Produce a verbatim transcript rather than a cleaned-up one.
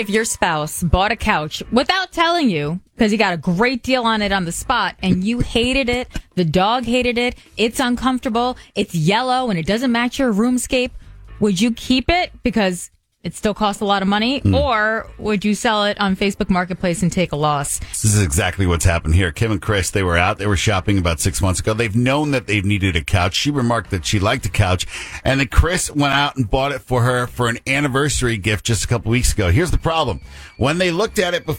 If your spouse bought a couch without telling you, because he got a great deal on it on the spot, and you hated it, the dog hated it, it's uncomfortable, it's yellow, and it doesn't match your roomscape, would you keep it because it still costs a lot of money, mm. or would you sell it on Facebook Marketplace and take a loss? This is exactly what's happened here. Kim and Chris, they were out. They were shopping about six months ago. They've known that they've needed a couch. She remarked that she liked a couch, and then Chris went out and bought it for her for an anniversary gift just a couple weeks ago. Here's the problem. When they looked at it before,